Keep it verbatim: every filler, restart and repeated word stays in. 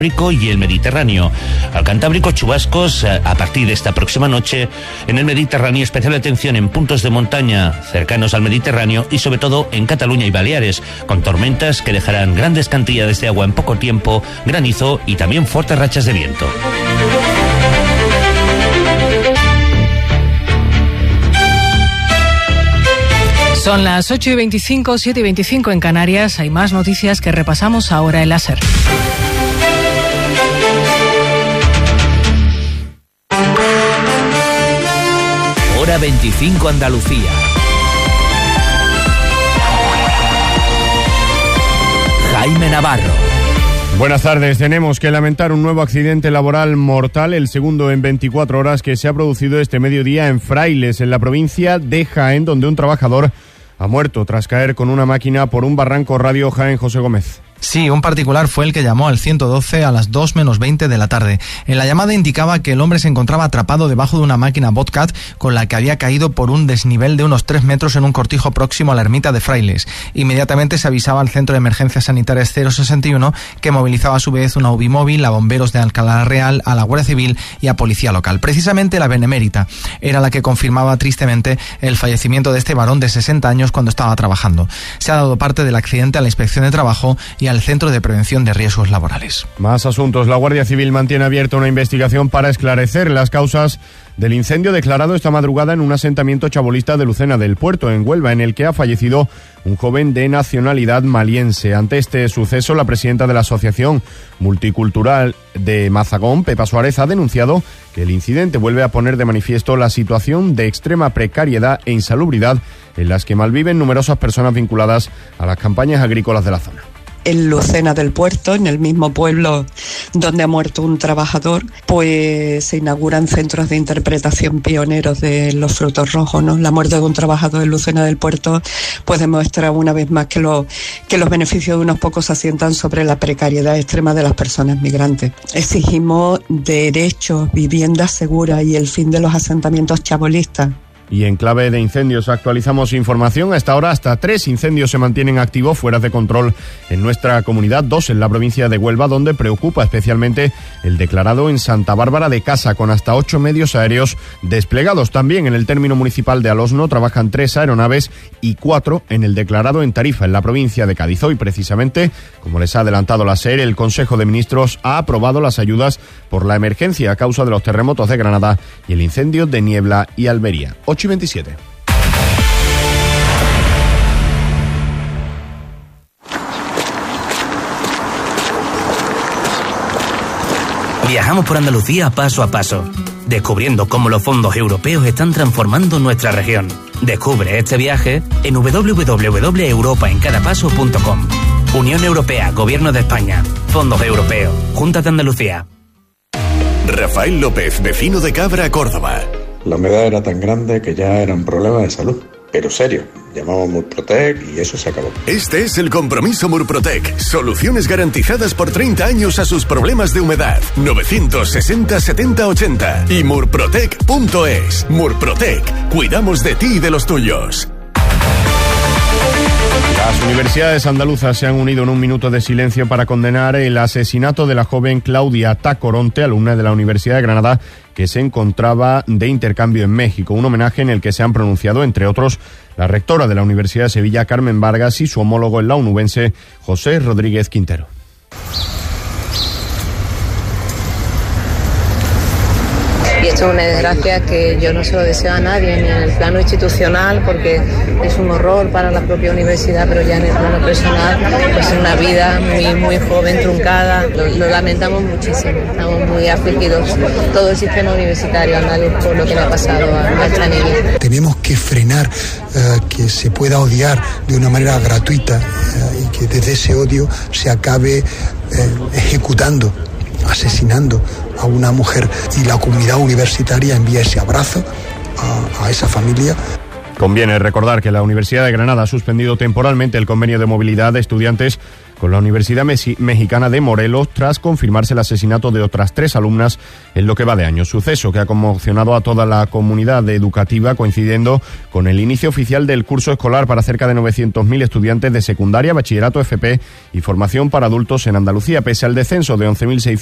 y el Mediterráneo. Al Cantábrico, chubascos a partir de esta próxima noche. En el Mediterráneo, especial atención en puntos de montaña cercanos al Mediterráneo y sobre todo en Cataluña y Baleares, con tormentas que dejarán grandes cantidades de agua en poco tiempo, granizo y también fuertes rachas de viento. Son las ocho y veinticinco, siete y veinticinco en Canarias. Hay más noticias que repasamos ahora en la SER. Hora veinticinco Andalucía. Jaime Navarro. Buenas tardes. Tenemos que lamentar un nuevo accidente laboral mortal, el segundo en veinticuatro horas, que se ha producido este mediodía en Frailes, en la provincia de Jaén, donde un trabajador ha muerto tras caer con una máquina por un barranco. Radio Jaén, José Gómez. Sí, un particular fue el que llamó al ciento doce a las dos menos veinte de la tarde. En la llamada indicaba que el hombre se encontraba atrapado debajo de una máquina Bobcat con la que había caído por un desnivel de unos tres metros en un cortijo próximo a la ermita de Frailes. Inmediatamente se avisaba al Centro de Emergencias Sanitarias cero sesenta y uno, que movilizaba a su vez una U B I móvil, a bomberos de Alcalá Real, a la Guardia Civil y a Policía Local. Precisamente la Benemérita era la que confirmaba tristemente el fallecimiento de este varón de sesenta años cuando estaba trabajando. Se ha dado parte del accidente a la Inspección de Trabajo y al Centro de Prevención de Riesgos Laborales. Más asuntos. La Guardia Civil mantiene abierta una investigación para esclarecer las causas del incendio declarado esta madrugada en un asentamiento chabolista de Lucena del Puerto, en Huelva, en el que ha fallecido un joven de nacionalidad maliense. Ante este suceso, la presidenta de la Asociación Multicultural de Mazagón, Pepa Suárez, ha denunciado que el incidente vuelve a poner de manifiesto la situación de extrema precariedad e insalubridad en las que malviven numerosas personas vinculadas a las campañas agrícolas de la zona. En Lucena del Puerto, en el mismo pueblo donde ha muerto un trabajador, pues se inauguran centros de interpretación pioneros de los frutos rojos, ¿no? La muerte de un trabajador en Lucena del Puerto pues demuestra una vez más que, lo, que los beneficios de unos pocos se asientan sobre la precariedad extrema de las personas migrantes. Exigimos derechos, viviendas seguras y el fin de los asentamientos chabolistas. Y en clave de incendios actualizamos información. A esta hora hasta tres incendios se mantienen activos fuera de control en nuestra comunidad, dos en la provincia de Huelva, donde preocupa especialmente el declarado en Santa Bárbara de Casa, con hasta ocho medios aéreos desplegados. También en el término municipal de Alosno trabajan tres aeronaves y cuatro en el declarado en Tarifa, en la provincia de Cádiz. Hoy, precisamente, como les ha adelantado la SER, el Consejo de Ministros ha aprobado las ayudas por la emergencia a causa de los terremotos de Granada y el incendio de Niebla y Almería. ocho y veintisiete. Viajamos por Andalucía paso a paso, descubriendo cómo los fondos europeos están transformando nuestra región. Descubre este viaje en doble u doble u doble u punto europa en cada paso punto com. Unión Europea, Gobierno de España, Fondos Europeos, Junta de Andalucía. Rafael López, vecino de Cabra, Córdoba. La humedad era tan grande que ya era un problema de salud, pero serio. Llamamos Murprotec y eso se acabó. Este es el compromiso Murprotec. Soluciones garantizadas por treinta años a sus problemas de humedad. novecientos sesenta setenta ochenta y murprotec punto es. Murprotec. Cuidamos de ti y de los tuyos. Las universidades andaluzas se han unido en un minuto de silencio para condenar el asesinato de la joven Claudia Tacoronte, alumna de la Universidad de Granada, que se encontraba de intercambio en México. Un homenaje en el que se han pronunciado, entre otros, la rectora de la Universidad de Sevilla, Carmen Vargas, y su homólogo en la onubense, José Rodríguez Quintero. Y esto es una desgracia que yo no se lo deseo a nadie, ni en el plano institucional, porque es un horror para la propia universidad, pero ya en el plano personal, pues es una vida muy, muy joven, truncada. Lo, lo lamentamos muchísimo, estamos muy afligidos, todo el sistema universitario andaluz, por lo que le ha pasado a nuestra niña. Tenemos que frenar uh, que se pueda odiar de una manera gratuita uh, y que desde ese odio se acabe uh, ejecutando, asesinando a una mujer, y la comunidad universitaria envía ese abrazo a, a esa familia. Conviene recordar que la Universidad de Granada ha suspendido temporalmente el convenio de movilidad de estudiantes con la Universidad Mexicana de Morelos tras confirmarse el asesinato de otras tres alumnas en lo que va de año. Suceso que ha conmocionado a toda la comunidad educativa, coincidiendo con el inicio oficial del curso escolar para cerca de novecientos mil estudiantes de secundaria, bachillerato, F P y formación para adultos en Andalucía. Pese al descenso de once mil seiscientos